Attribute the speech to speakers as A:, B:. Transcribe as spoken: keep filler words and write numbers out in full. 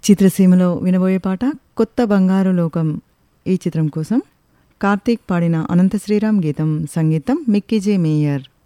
A: చిత్రసీమలో వినబోయే పాట కొత్త బంగారు లోకం. ఈ చిత్రం కోసం కార్తీక్ పాడిన అనంత శ్రీరామ్ గీతం, సంగీతం మిక్కీ జే మేయర్.